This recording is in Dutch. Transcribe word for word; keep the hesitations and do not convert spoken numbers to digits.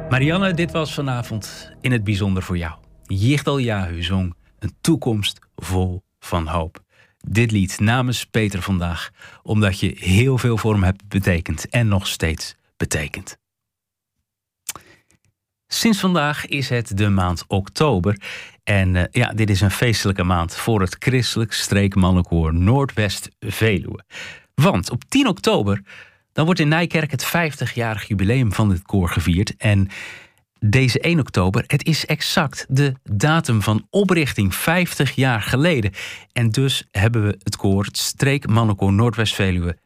Marianne, dit was vanavond in het bijzonder voor jou. Yichtal Yahu zong een toekomst vol van hoop. Dit lied namens Peter vandaag, omdat je heel veel voor hem hebt betekend en nog steeds betekent. Sinds vandaag is het de maand oktober. En uh, ja, dit is een feestelijke maand voor het Christelijk Streekmannenkoor Noordwest-Veluwe. Want op tien oktober, dan wordt in Nijkerk het vijftigjarig jubileum van dit koor gevierd. En deze één oktober, het is exact de datum van oprichting vijftig jaar geleden. En dus hebben we het koor, het Streekmannenkoor Noordwest-Veluwe,